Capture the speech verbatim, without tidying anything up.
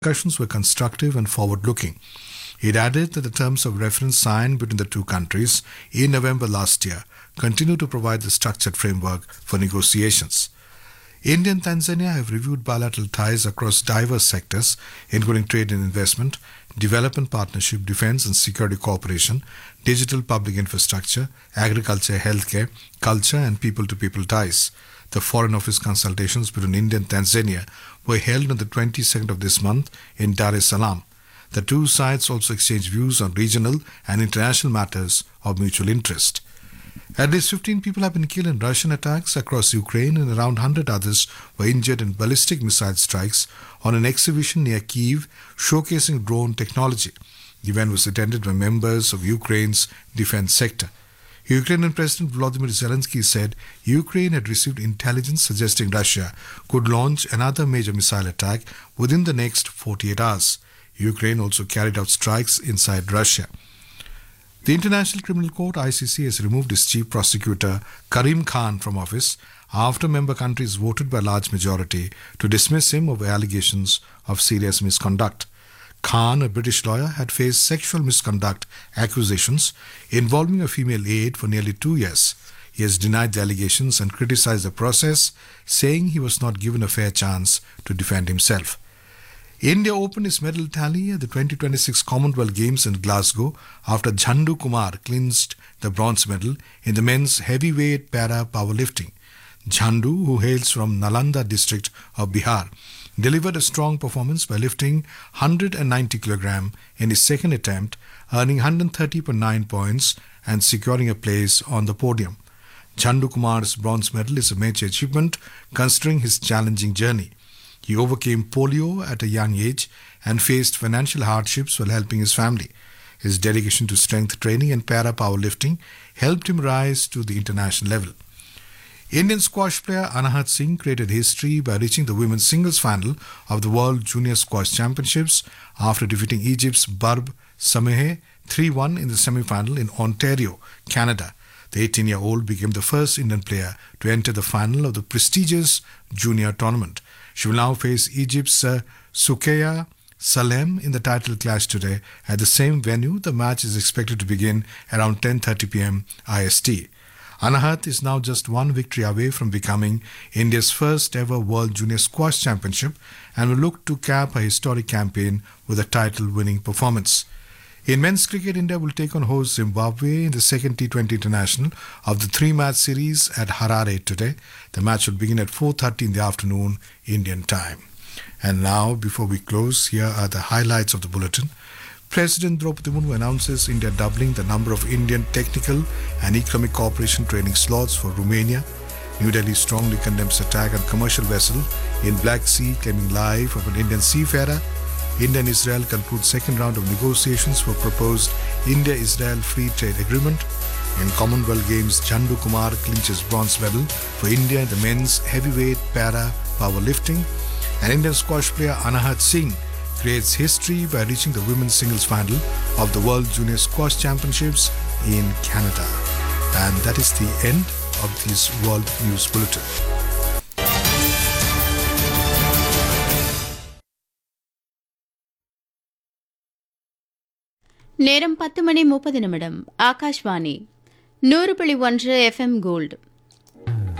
discussions were constructive and forward-looking. It added that the terms of reference signed between the two countries in November last year continue to provide the structured framework for negotiations. India and Tanzania have reviewed bilateral ties across diverse sectors, including trade and investment, development partnership, defense and security cooperation, digital public infrastructure, agriculture, healthcare, culture and people-to-people ties. The Foreign Office consultations between India and Tanzania were held on the twenty-second of this month in Dar es Salaam. The two sides also exchanged views on regional and international matters of mutual interest. At least fifteen people have been killed in Russian attacks across Ukraine and around one hundred others were injured in ballistic missile strikes on an exhibition near Kyiv showcasing drone technology. The event was attended by members of Ukraine's defense sector. Ukrainian President Volodymyr Zelensky said Ukraine had received intelligence suggesting Russia could launch another major missile attack within the next forty-eight hours. Ukraine also carried out strikes inside Russia. The International Criminal Court I C C has removed its chief prosecutor Karim Khan from office after member countries voted by large majority to dismiss him over allegations of serious misconduct. Khan, a British lawyer, had faced sexual misconduct accusations involving a female aide for nearly two years. He has denied the allegations and criticized the process, saying he was not given a fair chance to defend himself. India opened its medal tally at the twenty twenty-six Commonwealth Games in Glasgow after Jhandu Kumar clinched the bronze medal in the men's heavyweight para powerlifting. Jhandu, who hails from Nalanda district of Bihar, delivered a strong performance by lifting one hundred ninety kilograms in his second attempt, earning one hundred thirty point nine points and securing a place on the podium. Jhandu Kumar's bronze medal is a major achievement considering his challenging journey. He overcame polio at a young age and faced financial hardships while helping his family. His dedication to strength training and para powerlifting helped him rise to the international level. Indian squash player Anahat Singh created history by reaching the women's singles final of the World Junior Squash Championships after defeating Egypt's Barb Samehe three one in the semi-final in Ontario, Canada. The eighteen-year-old became the first Indian player to enter the final of the prestigious junior tournament. She will now face Egypt's uh, Soukeya Salem in the title clash today at the same venue. The match is expected to begin around ten thirty p.m. I S T. Anahat is now just one victory away from becoming India's first ever World Junior Squash Championship and will look to cap a historic campaign with a title-winning performance. In men's cricket, India will take on host Zimbabwe in the second T twenty International of the three-match series at Harare today. The match will begin at four thirty in the afternoon, Indian time. And now, before we close, here are the highlights of the bulletin. President Draupadi Murmu announces India doubling the number of Indian technical and economic cooperation training slots for Romania. New Delhi strongly condemns attack on commercial vessel in Black Sea, claiming life of an Indian seafarer. India and Israel conclude second round of negotiations for proposed India-Israel free trade agreement. In Commonwealth Games, Jhandu Kumar clinches bronze medal for India in the men's heavyweight para powerlifting. And Indian squash player Anahat Singh creates history by reaching the women's singles final of the World Junior Squash Championships in Canada. And that is the end of this World News Bulletin. நேரம் பத்து மணி முப்பது நிமிடம். ஆகாஷ்வாணி நூறு புள்ளி ஒன்று FM gold.